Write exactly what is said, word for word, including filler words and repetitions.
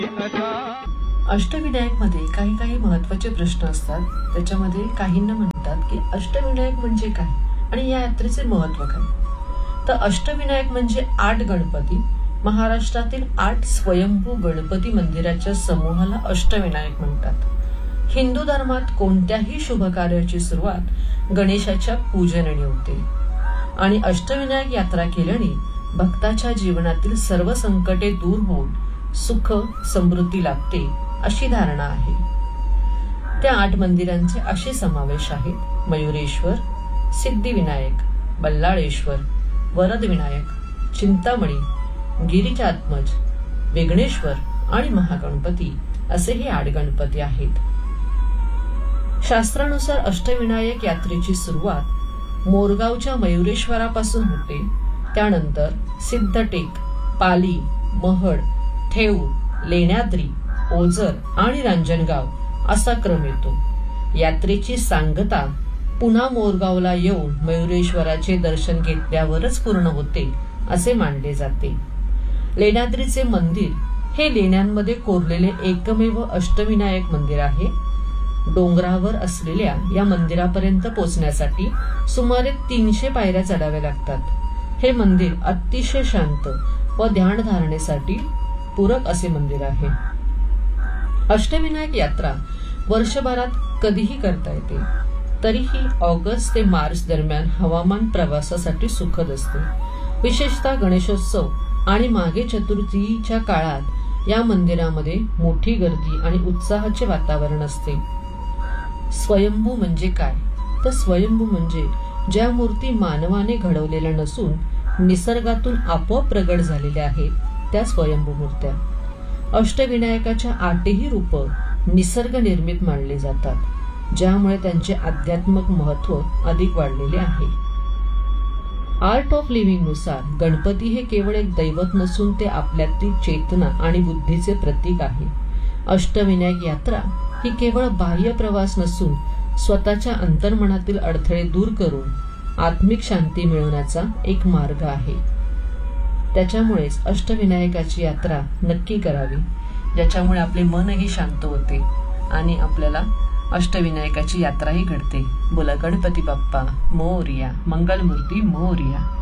अष्टविनायक मध्ये काही काही महत्त्वाचे प्रश्न असतात. त्याच्यामध्ये काहींना म्हणतात की अष्टविनायक म्हणजे काय आणि या यात्रेचे महत्त्व काय. तर अष्टविनायक म्हणजे आठ गणपती, महाराष्ट्रातील आठ स्वयंभू गणपती मंदिराच्या समूहाला अष्टविनायक म्हणतात. हिंदू धर्मात कोणत्याही शुभ कार्याची सुरुवात गणेशाच्या पूजनाने होते आणि अष्टविनायक यात्रा केल्याने भक्ताच्या जीवनातील सर्व संकटे दूर होऊन सुख समृद्धी लाभते अशी धारणा आहे. त्या आठ मंदिरांचे असे समावेश आहेत: मयुरेश्वर, सिद्धिविनायक, बल्लाळेश्वर, वरदविनायक, चिंतामणी, गिरिजात्मज, विघ्नेश्वर आणि महागणपती असे हे आठ गणपती आहेत. शास्त्रानुसार अष्टविनायक यात्रेची सुरुवात मोरगावच्या मयुरेश्वरापासून होते. त्यानंतर सिद्धटेक, पाली, महड, थेऊर, लेण्याद्री, ओझर आणि रांजणगाव असा क्रम येतो. यात्रेची सांगता पुन्हा मोरगावला येऊन मयुरेश्वराचे दर्शन घेतल्यावरच पूर्ण होते असे मानले जाते. लेण्याद्रीचे मंदिर हे लेण्यांमध्ये कोरलेले एकमेव अष्टविनायक मंदिर आहे. डोंगरावर असलेल्या या मंदिरापर्यंत पोहोचण्यासाठी सुमारे तीनशे पायऱ्या चढाव्या लागतात. हे मंदिर अतिशय शांत व ध्यान धारणेसाठी पूरक असे मंदिर आहे. अष्टविनायक यात्रा वर्षभरात कधीही करता येते. तरीही ऑगस्ट ते मार्च दरम्यान हवामान प्रवासासाठी सुखद असते. विशेषतः गणेशोत्सव आणि माघे चतुर्थीच्या काळात या मंदिरामध्ये मोठी गर्दी आणि उत्साहाचे वातावरण असते. स्वयंभू म्हणजे काय? तर स्वयंभू म्हणजे ज्या मूर्ती मानवाने घडवलेल्या नसून निसर्गातून आपोआप प्रगट झालेल्या आहेत त्या स्वयंभू मूर्त्या. अष्टविनायकाच्या आठही रूप निसर्ग निर्मित मानली जातात, ज्यामुळे त्यांचे आध्यात्मिक महत्व अधिक वाढलेले आहे. आर्ट ऑफ लिव्हिंग नुसार गणपती हे केवळ एक दैवत नसून ते आपल्यातील चेतना आणि बुद्धीचे प्रतीक आहे. अष्टविनायक यात्रा ही केवळ बाह्य प्रवास नसून स्वतःच्या अंतर्मनातील अडथळे दूर करून आत्मिक शांती मिळवण्याचा एक मार्ग आहे. त्याच्यामुळेच अष्टविनायकाची यात्रा नक्की करावी, ज्याच्यामुळे आपले मनही शांत होते आणि आपल्याला अष्टविनायकाची यात्राही घडते. बोला गणपती बाप्पा मोरया, मंगलमूर्ती मोरया.